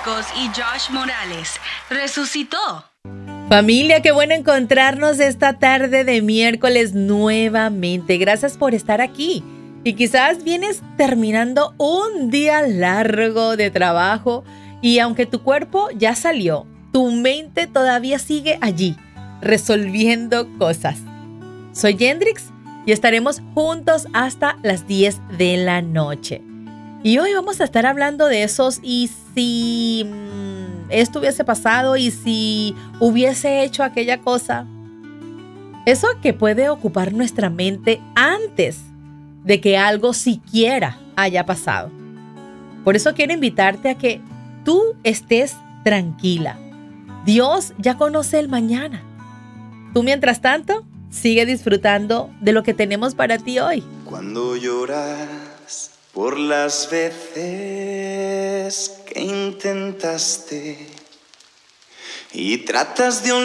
Marcos y Josh Morales resucitó. Familia, qué bueno encontrarnos esta tarde de miércoles nuevamente. Gracias por estar aquí. Y quizás vienes terminando un día largo de trabajo y aunque tu cuerpo ya salió, tu mente todavía sigue allí, resolviendo cosas. Soy Yendrix y estaremos juntos hasta las 10 de la noche. Y hoy vamos a estar hablando de esos y si esto hubiese pasado y si hubiese hecho aquella cosa. Eso que puede ocupar nuestra mente antes de que algo siquiera haya pasado. Por eso quiero invitarte a que tú estés tranquila. Dios ya conoce el mañana. Tú, mientras tanto, sigue disfrutando de lo que tenemos para ti hoy. Cuando lloras por las veces que intentaste y tratas de olvidar